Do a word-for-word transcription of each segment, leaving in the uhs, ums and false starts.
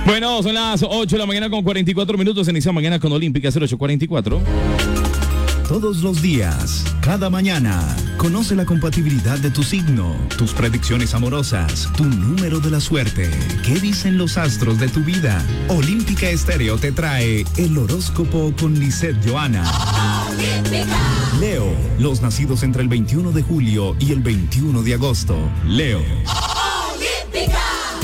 Bueno, son las ocho de la mañana con cuarenta y cuatro minutos. Inicia mañana con Olímpica cero ocho cuarenta y cuatro. Todos los días, cada mañana, conoce la compatibilidad de tu signo, tus predicciones amorosas, tu número de la suerte. ¿Qué dicen los astros de tu vida? Olímpica Estéreo te trae el horóscopo con Lisette Johanna. Olímpica. Leo, los nacidos entre el veintiuno de julio y el veintiuno de agosto. Leo. Olímpica.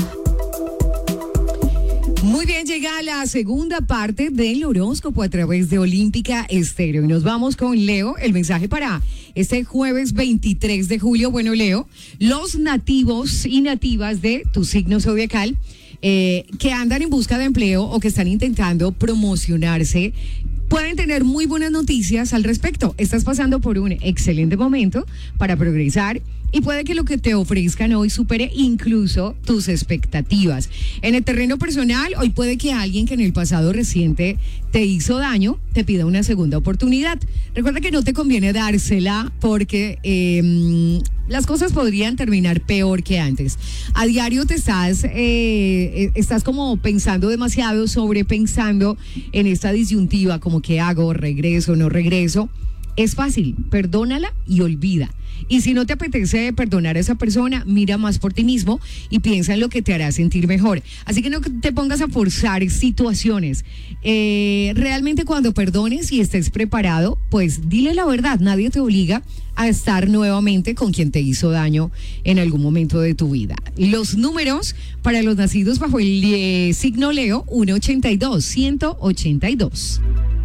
Muy bien, llega la segunda parte del horóscopo a través de Olímpica Estéreo. Y nos vamos con Leo, el mensaje para este jueves veintitrés de julio. Bueno, Leo, los nativos y nativas de tu signo zodiacal eh, que andan en busca de empleo o que están intentando promocionarse, pueden tener muy buenas noticias al respecto. Estás pasando por un excelente momento para progresar y puede que lo que te ofrezcan hoy supere incluso tus expectativas. En el terreno personal, hoy puede que alguien que en el pasado reciente te hizo daño te pida una segunda oportunidad. Recuerda que no te conviene dársela porque eh, las cosas podrían terminar peor que antes. A diario te estás, eh, estás como pensando demasiado, sobrepensando en esta disyuntiva, como qué hago, regreso, no regreso. Es fácil, perdónala y olvida. Y si no te apetece perdonar a esa persona, mira más por ti mismo y piensa en lo que te hará sentir mejor. Así que no te pongas a forzar situaciones. Eh, realmente cuando perdones y estés preparado, pues dile la verdad. Nadie te obliga a estar nuevamente con quien te hizo daño en algún momento de tu vida. Los números para los nacidos bajo el eh, signo Leo, ciento ochenta y dos, ciento ochenta y dos.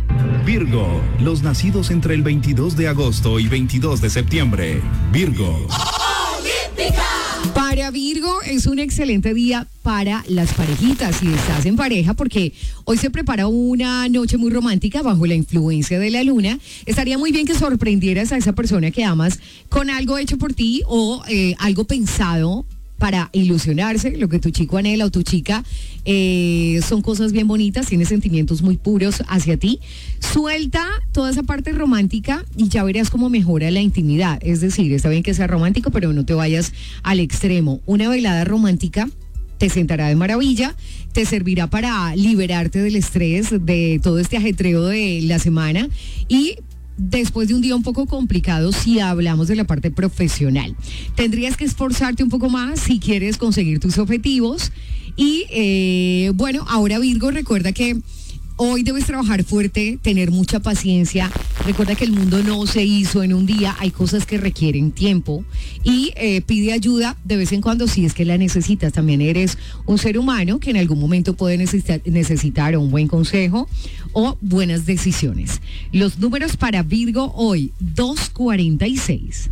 Virgo, los nacidos entre el veintidós de agosto y veintidós de septiembre. Virgo. Olímpica. Para Virgo es un excelente día para las parejitas si estás en pareja, porque hoy se prepara una noche muy romántica bajo la influencia de la luna. Estaría muy bien que sorprendieras a esa persona que amas con algo hecho por ti o eh, algo pensado para ilusionarse. Lo que tu chico anhela o tu chica eh, son cosas bien bonitas, tiene sentimientos muy puros hacia ti. Suelta toda esa parte romántica y ya verás cómo mejora la intimidad. Es decir, está bien que sea romántico, pero no te vayas al extremo. Una velada romántica te sentará de maravilla, te servirá para liberarte del estrés, de todo este ajetreo de la semana y después de un día un poco complicado si hablamos de la parte profesional. Tendrías que esforzarte un poco más si quieres conseguir tus objetivos. Y eh, bueno, ahora Virgo, recuerda que hoy debes trabajar fuerte, tener mucha paciencia. Recuerda que el mundo no se hizo en un día, hay cosas que requieren tiempo. Y eh, pide ayuda de vez en cuando si es que la necesitas. También eres un ser humano que en algún momento puede necesitar, necesitar un buen consejo o buenas decisiones. Los números para Virgo hoy, doscientos cuarenta y seis.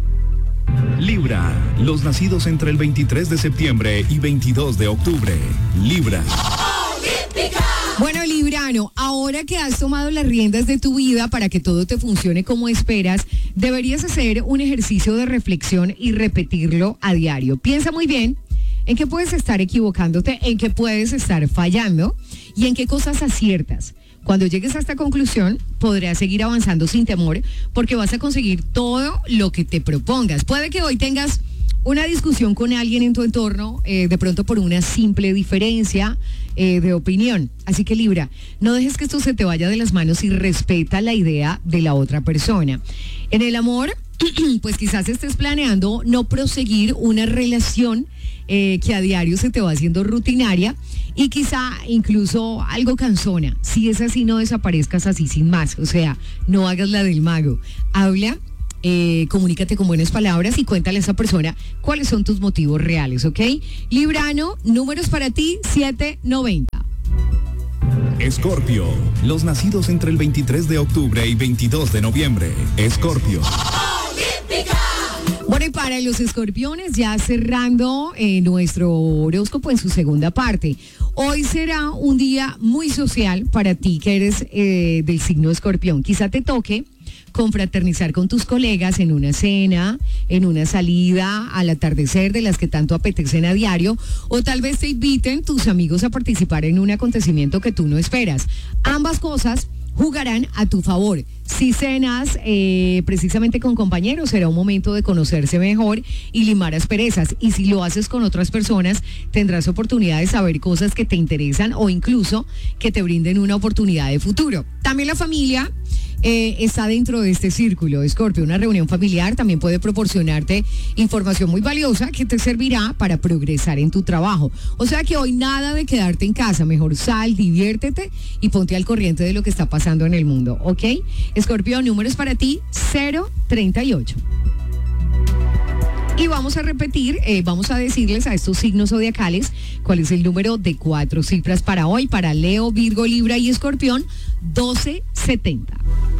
Libra, los nacidos entre el veintitrés de septiembre y veintidós de octubre. Libra. Olímpica. Bueno, Librano, ahora que has tomado las riendas de tu vida para que todo te funcione como esperas, deberías hacer un ejercicio de reflexión y repetirlo a diario. Piensa muy bien en qué puedes estar equivocándote, en qué puedes estar fallando y en qué cosas aciertas. Cuando llegues a esta conclusión, podrás seguir avanzando sin temor porque vas a conseguir todo lo que te propongas. Puede que hoy tengas una discusión con alguien en tu entorno, eh, de pronto por una simple diferencia eh, de opinión. Así que Libra, no dejes que esto se te vaya de las manos y respeta la idea de la otra persona. En el amor, pues quizás estés planeando no proseguir una relación eh, que a diario se te va haciendo rutinaria y quizá incluso algo cansona. Si es así, no desaparezcas así sin más. O sea, no hagas la del mago. Habla. Eh, comunícate con buenas palabras y cuéntale a esa persona cuáles son tus motivos reales, ¿ok? Librano, números para ti, setecientos noventa. Escorpio, los nacidos entre el veintitrés de octubre y veintidós de noviembre. Escorpio. Olímpica. Bueno, y para los escorpiones, ya cerrando eh, nuestro horóscopo en su segunda parte. Hoy será un día muy social para ti que eres eh, del signo escorpión. Quizá te toque confraternizar con tus colegas en una cena, en una salida al atardecer de las que tanto apetecen a diario, o tal vez te inviten tus amigos a participar en un acontecimiento que tú no esperas. Ambas cosas jugarán a tu favor. Si cenas eh, precisamente con compañeros, será un momento de conocerse mejor y limar asperezas. Y si lo haces con otras personas, tendrás oportunidad de saber cosas que te interesan o incluso que te brinden una oportunidad de futuro. También la familia eh, está dentro de este círculo. Escorpio, una reunión familiar también puede proporcionarte información muy valiosa que te servirá para progresar en tu trabajo. O sea que hoy nada de quedarte en casa, mejor sal, diviértete y ponte al corriente de lo que está pasando en el mundo, ¿ok? Escorpio, números para ti, cero treinta y ocho. Y vamos a repetir, eh, vamos a decirles a estos signos zodiacales cuál es el número de cuatro cifras para hoy, para Leo, Virgo, Libra y Escorpión, doce setenta.